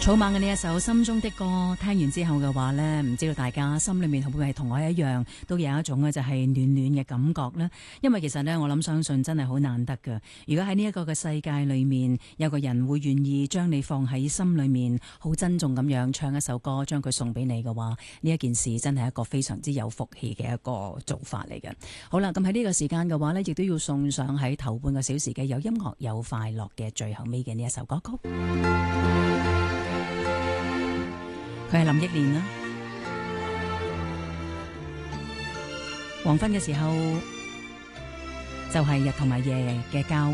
草蜢嘅呢一首心中的歌，聽完之後嘅話呢，唔知道大家心裏面會唔會係同我一樣，都有一種就係暖暖嘅感覺呢？因為其實呢，我諗相信真係好難得㗎。如果喺呢一個嘅世界裏面，有個人會願意將你放喺心裏面，好珍重咁樣唱一首歌，將佢送俾你嘅話，呢一件事真係一個非常之有福氣嘅一個做法嚟嘅。好啦，咁喺呢個時間嘅話呢，亦都要送上喺頭半個小時嘅有音樂有快樂嘅最後尾嘅呢一首歌曲。佢係林憶蓮啦，黃昏嘅時候就係日同埋夜嘅交。